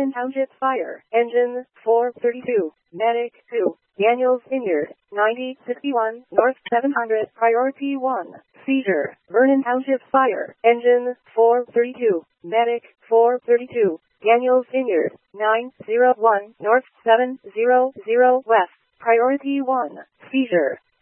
Vernon Township Fire. Engine 432. Medic 2. Daniels Vineyard, 9061 North 700. Priority 1. Seizure. Vernon Township Fire. Engine 432. Medic 432. Daniels Vineyard, 901 North 700 West. Priority 1. Seizure.